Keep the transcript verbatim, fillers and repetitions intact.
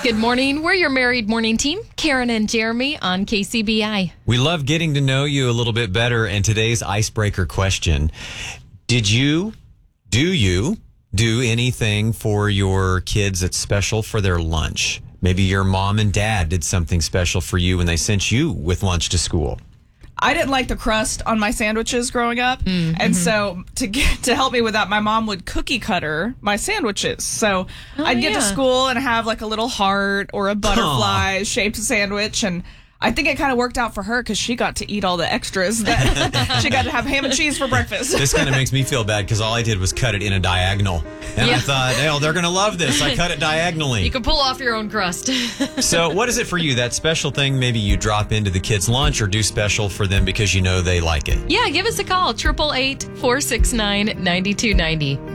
Good morning. We're your married morning team, Karen and Jeremy on K C B I. We love getting to know you a little bit better. And today's icebreaker question, did you, do you do anything for your kids that's special for their lunch? Maybe your mom and dad did something special for you when they sent you with lunch to school. I didn't like the crust on my sandwiches growing up. Mm-hmm. And so to get to help me with that, my mom would cookie cutter my sandwiches. So Oh, I'd get yeah. to school and have like a little heart or a butterfly shaped sandwich. And I think it kind of worked out for her because she got to eat all the extras. That she got to have ham and cheese for breakfast. This kind of makes me feel bad because all I did was cut it in a diagonal. And Yeah. I thought, oh, they're going to love this. I cut it diagonally. You can pull off your own crust. So what is it for you? That special thing maybe you drop into the kids' lunch or do special for them because you know they like it? Yeah, give us a call, eight eight eight, four six nine, nine two nine zero.